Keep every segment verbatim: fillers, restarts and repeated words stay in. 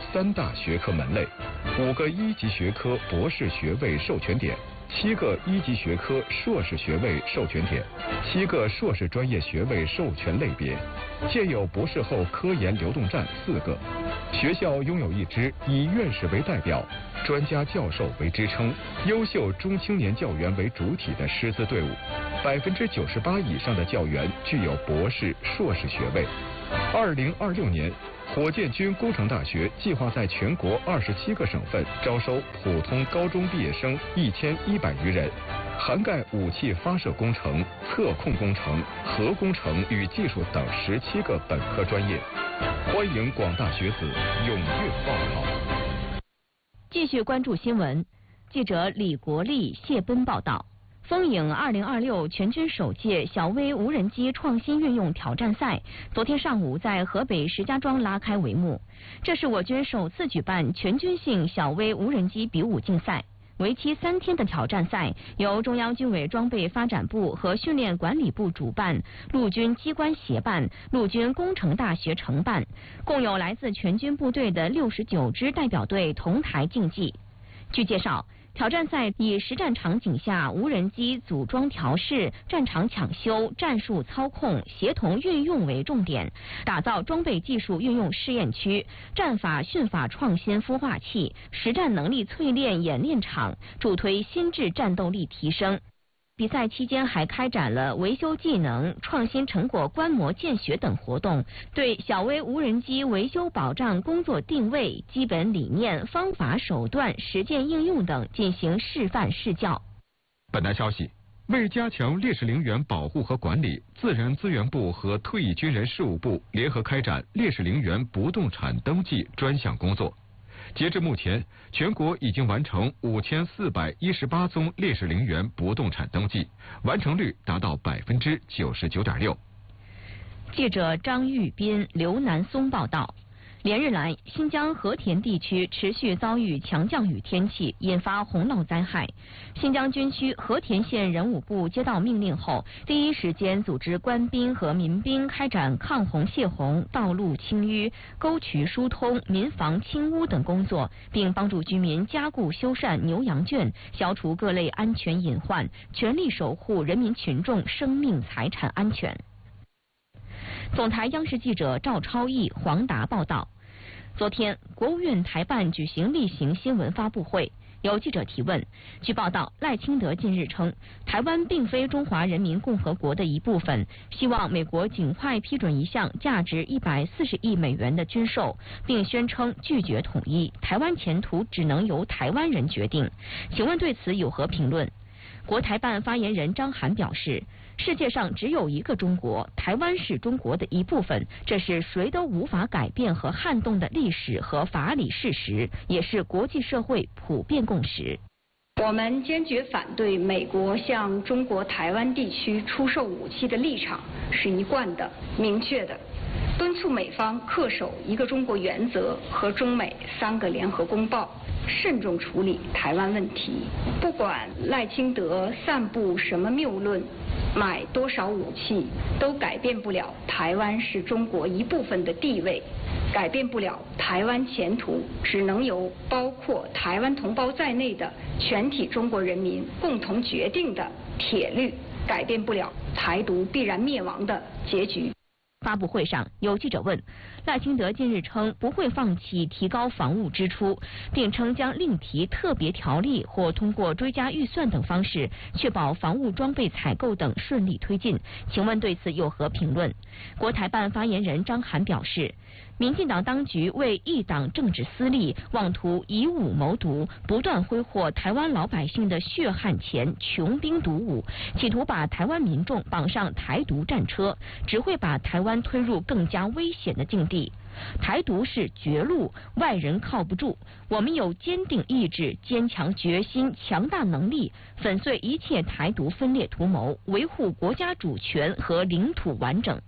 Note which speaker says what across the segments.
Speaker 1: 三大学科门类，五个一级学科博士学位授权点，七个一级学科硕士学位授权点，七个硕士专业学位授权类别，建有博士后科研流动站四个。学校拥有一支以院士为代表、专家教授为支撑、优秀中青年教员为主体的师资队伍，百分之九十八以上的教员具有博士、硕士学位。二零二六年，火箭军工程大学计划在全国二十七个省份招收普通高中毕业生一千一百余人，涵盖武器发射工程、测控工程、核工程与技术等十七个本科专业。欢迎广大学子踊跃报考。
Speaker 2: 继续关注新闻，记者李国立、谢奔报道。风影二零二六全军首届小微无人机创新运用挑战赛昨天上午在河北石家庄拉开帷幕。这是我军首次举办全军性小微无人机比武竞赛。为期三天的挑战赛由中央军委装备发展部和训练管理部主办，陆军机关协办，陆军工程大学承办，共有来自全军部队的六十九支代表队同台竞技。据介绍，挑战赛以实战场景下无人机组装调试、战场抢修、战术操控、协同运用为重点，打造装备技术运用试验区、战法训法创新孵化器、实战能力淬炼演练场，助推心智战斗力提升。比赛期间还开展了维修技能、创新成果观摩见学等活动，对小微无人机维修保障工作定位、基本理念、方法手段、实践应用等进行示范试教。
Speaker 1: 本台消息，为加强烈士陵园保护和管理，自然资源部和退役军人事务部联合开展烈士陵园不动产登记专项工作。截至目前，全国已经完成五千四百一十八宗烈士陵园不动产登记，完成率达到百分之九十九点六。
Speaker 2: 记者张玉斌、刘南松报道。连日来，新疆和田地区持续遭遇强降雨天气，引发洪涝灾害。新疆军区和田县人武部接到命令后，第一时间组织官兵和民兵开展抗洪泄洪、道路清淤、沟渠疏通、民房清污等工作，并帮助居民加固修缮牛羊圈，消除各类安全隐患，全力守护人民群众生命财产安全。总台央视记者赵超毅、黄达报道。昨天，国务院台办举行例行新闻发布会，有记者提问。据报道，赖清德近日称，台湾并非中华人民共和国的一部分，希望美国尽快批准一项价值一百四十亿美元的军售，并宣称拒绝统一，台湾前途只能由台湾人决定。请问对此有何评论？国台办发言人张涵表示，世界上只有一个中国，台湾是中国的一部分，这是谁都无法改变和撼动的历史和法理事实，也是国际社会普遍共识。
Speaker 3: 我们坚决反对美国向中国台湾地区出售武器的立场是一贯的、明确的，敦促美方恪守一个中国原则和中美三个联合公报，慎重处理台湾问题。不管赖清德散布什么谬论，买多少武器，都改变不了台湾是中国一部分的地位，改变不了台湾前途只能由包括台湾同胞在内的全体中国人民共同决定的铁律，改变不了台独必然灭亡的结局。
Speaker 2: 发布会上，有记者问，赖清德近日称不会放弃提高防务支出，并称将另提特别条例或通过追加预算等方式，确保防务装备采购等顺利推进。请问对此有何评论？国台办发言人张涵表示，民进党当局为一党政治私利，妄图以武谋独，不断挥霍台湾老百姓的血汗钱，穷兵黩武，企图把台湾民众绑上台独战车，只会把台湾推入更加危险的境地。台独是绝路，外人靠不住。我们有坚定意志、坚强决心、强大能力，粉碎一切台独分裂图谋，维护国家主权和领土完整。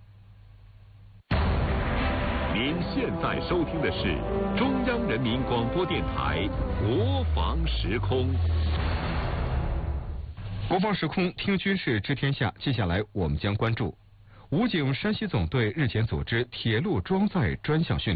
Speaker 4: 您现在收听的是中央人民广播电台国防时空。
Speaker 1: 国防时空听军事知天下，接下来我们将关注武警山西总队日前组织铁路装载专项训练，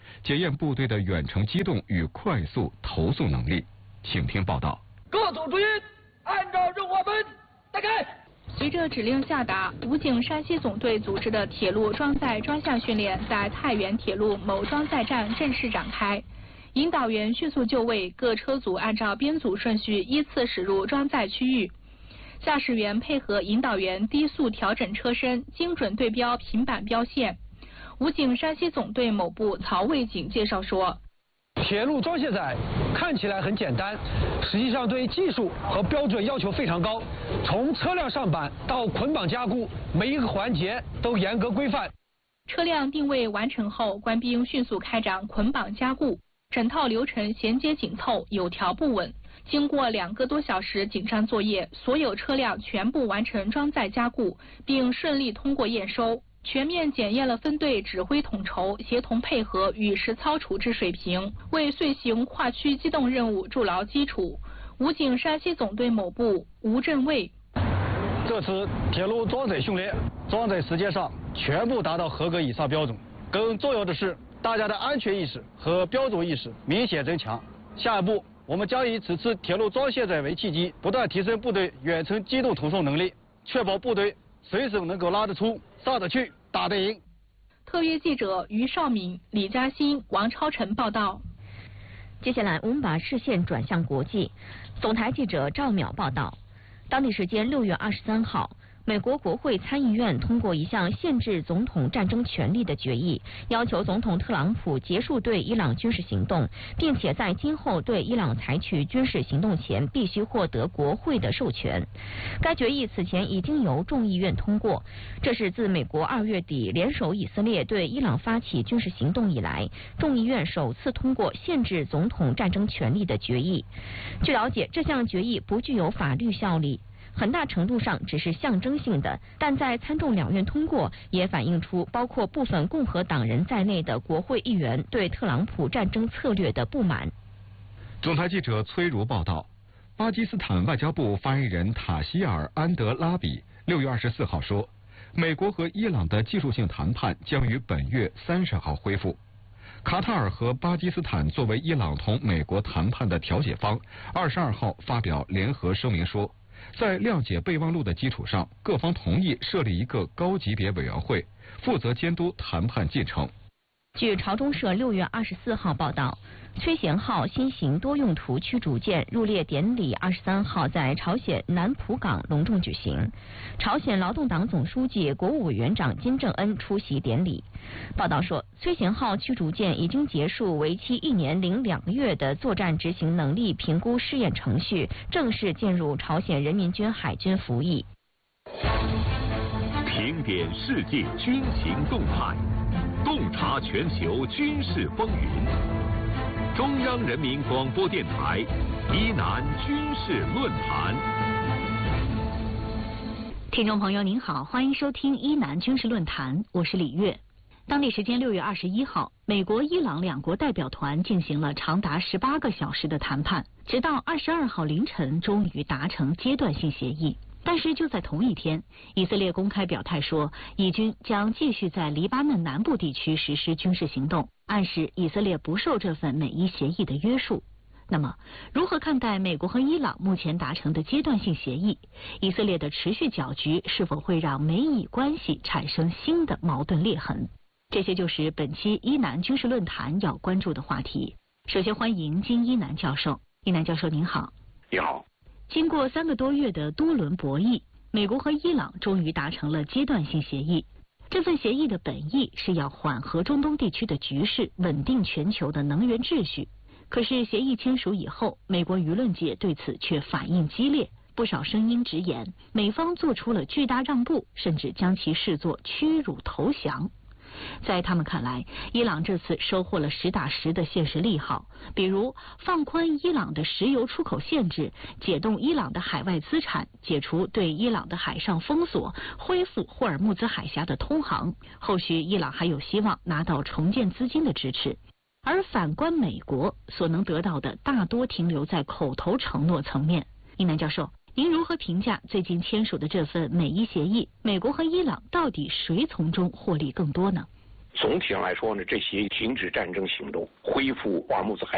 Speaker 1: 检验部队的远程机动与快速投送能力。请听报道。
Speaker 5: 各组注意，按照任务划分，打开。
Speaker 6: 随着指令下达，武警山西总队组织的铁路装载专项训练在太原铁路某装载站正式展开。引导员迅速就位，各车组按照编组顺序依次驶入装载区域。驾驶员配合引导员低速调整车身，精准对标平板标线。武警山西总队某部曹卫警介绍说，
Speaker 7: 铁路装卸载看起来很简单，实际上对技术和标准要求非常高，从车辆上板到捆绑加固，每一个环节都严格规范。
Speaker 6: 车辆定位完成后，官兵迅速开展捆绑加固，整套流程衔接紧凑，有条不紊。经过两个多小时紧张作业，所有车辆全部完成装载加固，并顺利通过验收，全面检验了分队指挥统筹、协同配合与实操处置水平，为遂行跨区机动任务筑牢基础。武警山西总队某部吴振卫，
Speaker 7: 这次铁路装载训练，装载时间上全部达到合格以上标准。更重要的是，大家的安全意识和标准意识明显增强。下一步，我们将以此次铁路装卸载为契机，不断提升部队远程机动投送能力，确保部队随时能够拉得出、上得去、打得赢。
Speaker 6: 特约记者于绍敏、李嘉欣、王超晨报道。
Speaker 2: 接下来，我们把视线转向国际。总台记者赵淼报道，当地时间六月二十三号。美国国会参议院通过一项限制总统战争权力的决议，要求总统特朗普结束对伊朗军事行动，并且在今后对伊朗采取军事行动前必须获得国会的授权。该决议此前已经由众议院通过，这是自美国二月底联手以色列对伊朗发起军事行动以来，众议院首次通过限制总统战争权力的决议。据了解，这项决议不具有法律效力，很大程度上只是象征性的，但在参众两院通过，也反映出包括部分共和党人在内的国会议员对特朗普战争策略的不满。
Speaker 1: 总台记者崔如报道，巴基斯坦外交部发言人塔希尔·安德拉比六月二十四号说，美国和伊朗的技术性谈判将于本月三十号恢复。卡塔尔和巴基斯坦作为伊朗同美国谈判的调解方，二十二号发表联合声明说，在谅解备忘录的基础上，各方同意设立一个高级别委员会，负责监督谈判进程。
Speaker 2: 据朝中社六月二十四号报道，崔贤浩新型多用途驱逐舰入列典礼二十三号在朝鲜南浦港隆重举行，朝鲜劳动党总书记、国务委员长金正恩出席典礼。报道说，崔贤浩驱逐舰已经结束为期一年零两个月的作战执行能力评估试验程序，正式进入朝鲜人民军海军服役。
Speaker 4: 评点世界军情动态，洞察全球军事风云。中央人民广播电台伊南军事论坛。
Speaker 8: 听众朋友您好，欢迎收听伊南军事论坛，我是李月。当地时间六月二十一号，美国、伊朗两国代表团进行了长达十八个小时的谈判，直到二十二号凌晨终于达成阶段性协议。但是就在同一天，以色列公开表态说，以军将继续在黎巴嫩南部地区实施军事行动，暗示以色列不受这份美伊协议的约束。那么，如何看待美国和伊朗目前达成的阶段性协议？以色列的持续搅局是否会让美以关系产生新的矛盾裂痕？这些就是本期伊南军事论坛要关注的话题。首先欢迎金一南教授。一南教授您好。
Speaker 9: 你好。
Speaker 8: 经过三个多月的多轮博弈，美国和伊朗终于达成了阶段性协议。这份协议的本意是要缓和中东地区的局势，稳定全球的能源秩序。可是协议签署以后，美国舆论界对此却反应激烈，不少声音直言，美方做出了巨大让步，甚至将其视作屈辱投降。在他们看来，伊朗这次收获了实打实的现实利好，比如放宽伊朗的石油出口限制，解冻伊朗的海外资产，解除对伊朗的海上封锁，恢复霍尔木兹海峡的通航。后续伊朗还有希望拿到重建资金的支持。而反观美国，所能得到的大多停留在口头承诺层面。一南教授，您如何评价最近签署的这份美伊协议？美国和伊朗到底谁从中获利更多呢？
Speaker 9: 总体上来说呢，这协议停止战争行动，恢复奥尔木兹海